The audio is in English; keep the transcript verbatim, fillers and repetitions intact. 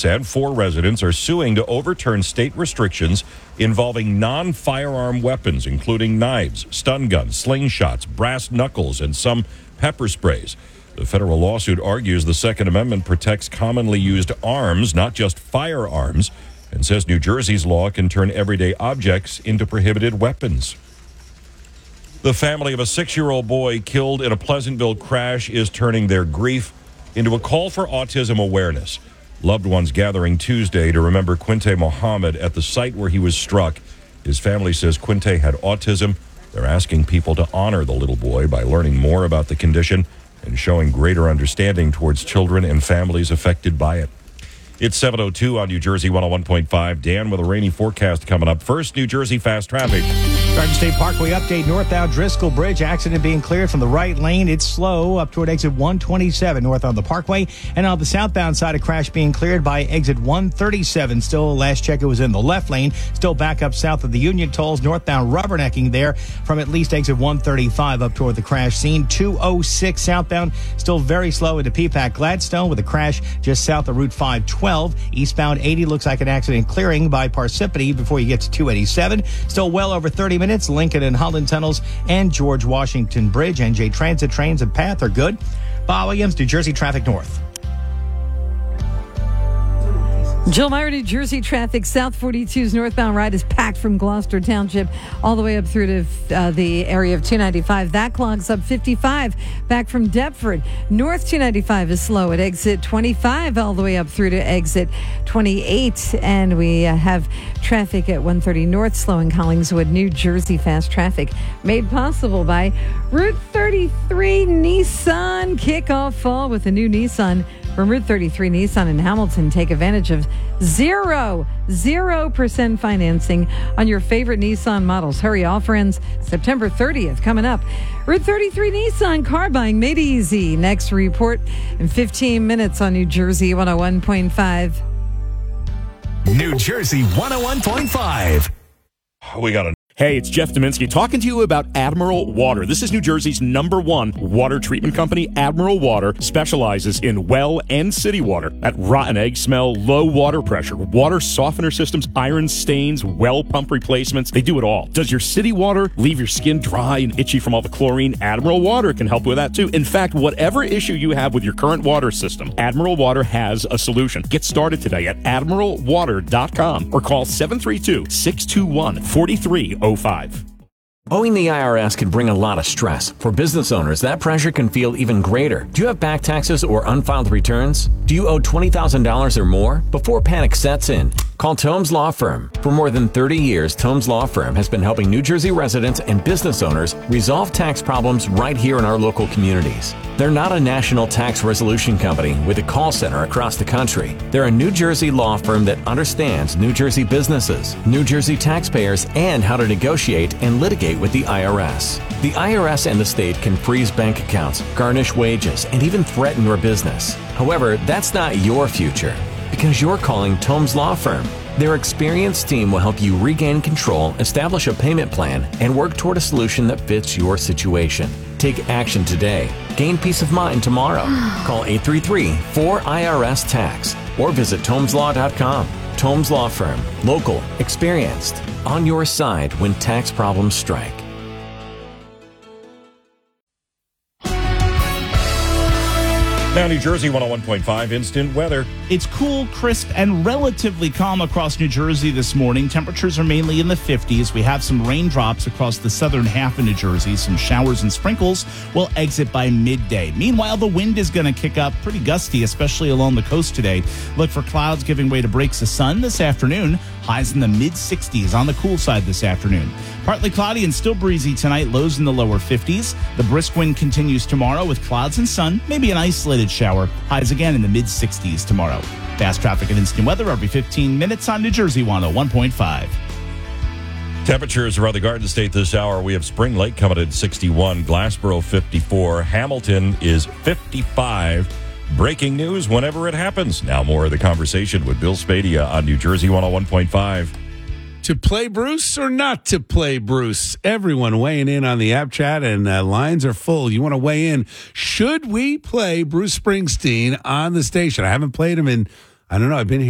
said four residents are suing to overturn state restrictions involving non-firearm weapons, including knives, stun guns, slingshots, brass knuckles, and some pepper sprays. The federal lawsuit argues the Second Amendment protects commonly used arms, not just firearms, and says New Jersey's law can turn everyday objects into prohibited weapons. The family of a six-year-old boy killed in a Pleasantville crash is turning their grief into a call for autism awareness. Loved ones gathering Tuesday to remember Quinte Mohammed at the site where he was struck. His family says Quinte had autism. They're asking people to honor the little boy by learning more about the condition and showing greater understanding towards children and families affected by it. It's seven oh two on New Jersey one oh one point five. Dan with a rainy forecast coming up. First, New Jersey fast traffic. Garden State Parkway update, northbound Driscoll Bridge. Accident being cleared from the right lane. It's slow up toward exit one twenty-seven north on the Parkway. And on the southbound side, a crash being cleared by exit one thirty-seven. Still, last check, it was in the left lane. Still back up south of the Union Tolls. Northbound rubbernecking there from at least exit one thirty-five up toward the crash scene. two oh six southbound, still very slow into P PAC Gladstone with a crash just south of Route five twelve. Eastbound eighty looks like an accident clearing by Parsippany before you get to two eighty-seven. Still well over thirty minutes. Lincoln and Holland tunnels and George Washington Bridge. N J Transit trains and path are good. Bob Williams, New Jersey Traffic North. Jill Meyer, New Jersey traffic. South forty-two's northbound ride is packed from Gloucester Township all the way up through to uh, the area of two ninety-five. That clogs up fifty-five back from Deptford. North two ninety-five is slow at exit twenty-five all the way up through to exit twenty-eight. And we uh, have traffic at one thirty North, slow in Collingswood. New Jersey fast traffic made possible by Route thirty-three Nissan. Kickoff fall with a new Nissan from Route thirty-three Nissan in Hamilton. Take advantage of zero, zero percent financing on your favorite Nissan models. Hurry, offer ends September thirtieth. Coming up, Route thirty-three Nissan, car buying made easy. Next report in fifteen minutes on New Jersey one oh one point five. New Jersey one oh one point five. We got a Hey, it's Jeff Dominski talking to you about Admiral Water. This is New Jersey's number one water treatment company. Admiral Water specializes in well and city water. That rotten egg smell, low water pressure, water softener systems, iron stains, well pump replacements. They do it all. Does your city water leave your skin dry and itchy from all the chlorine? Admiral Water can help with that too. In fact, whatever issue you have with your current water system, Admiral Water has a solution. Get started today at admiral water dot com or call seven three two, six two one, four three oh five. Owing the I R S can bring a lot of stress. For business owners, that pressure can feel even greater. Do you have back taxes or unfiled returns? Do you owe twenty thousand dollars or more? Before panic sets in, call Tomes Law Firm. For more than thirty years, Tomes Law Firm has been helping New Jersey residents and business owners resolve tax problems right here in our local communities. They're not a national tax resolution company with a call center across the country. They're a New Jersey law firm that understands New Jersey businesses, New Jersey taxpayers, and how to negotiate and litigate with the I R S. The I R S and the state can freeze bank accounts, garnish wages, and even threaten your business. However, that's not your future because you're calling Tomes Law Firm. Their experienced team will help you regain control, establish a payment plan, and work toward a solution that fits your situation. Take action today. Gain peace of mind tomorrow. Call eight three three, four I R S tax or visit tomes law dot com. Tomes Law Firm. Local. Experienced. On your side when tax problems strike. Now, New Jersey one oh one point five instant weather. It's cool, crisp, and relatively calm across New Jersey this morning. Temperatures are mainly in the fifties. We have some raindrops across the southern half of New Jersey. Some showers and sprinkles will exit by midday. Meanwhile, the wind is going to kick up pretty gusty, especially along the coast today. Look for clouds giving way to breaks of sun this afternoon. Highs in the mid-sixties on the cool side this afternoon. Partly cloudy and still breezy tonight, lows in the lower fifties. The brisk wind continues tomorrow with clouds and sun, maybe an isolated shower. Highs again in the mid-sixties tomorrow. Fast traffic and instant weather every fifteen minutes on New Jersey one oh one point five. Temperatures around the Garden State this hour. We have Spring Lake coming at sixty-one, Glassboro fifty-four, Hamilton is fifty-five. Breaking news whenever it happens. Now more of the conversation with Bill Spadia on New Jersey one oh one point five. To play Bruce or not to play Bruce? Everyone weighing in on the app chat, and uh, lines are full. You want to weigh in? Should we play Bruce Springsteen on the station? I haven't played him in, I don't know, I've been here